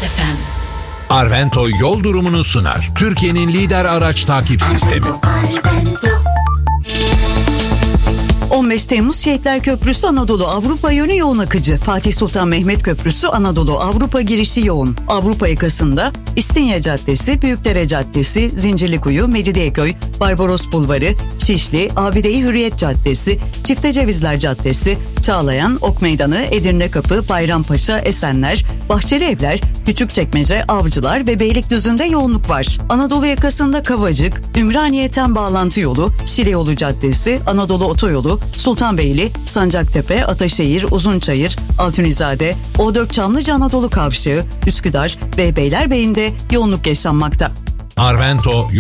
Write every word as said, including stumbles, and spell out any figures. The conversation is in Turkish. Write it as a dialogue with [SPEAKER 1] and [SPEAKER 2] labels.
[SPEAKER 1] F M.
[SPEAKER 2] Arvento yol durumunu sunar. Türkiye'nin lider araç takip sistemi.
[SPEAKER 3] on beş Temmuz Şehitler Köprüsü Anadolu Avrupa yönü yoğun akıcı. Fatih Sultan Mehmet Köprüsü Anadolu Avrupa girişi yoğun. Avrupa yakasında İstinye Caddesi, Büyükdere Caddesi, Zincirlikuyu, Mecidiyeköy, Barbaros Bulvarı, Şişli, Abide-i Hürriyet Caddesi, Çiftecevizler Caddesi, Çağlayan, Ok Meydanı, Edirnekapı, Bayrampaşa, Esenler, Bahçelievler, Küçükçekmece, Avcılar ve Beylikdüzü'nde yoğunluk var. Anadolu yakasında Kavacık, Ümraniye'ten bağlantı yolu, Şile Yolu Caddesi, Anadolu Otoyolu, Sultanbeyli, Sancaktepe, Ataşehir, Uzunçayır, Altunizade, O dört Çamlıca Anadolu Kavşağı, Üsküdar ve Beylerbeyi'nde yoğunluk yaşanmakta.
[SPEAKER 2] Arvento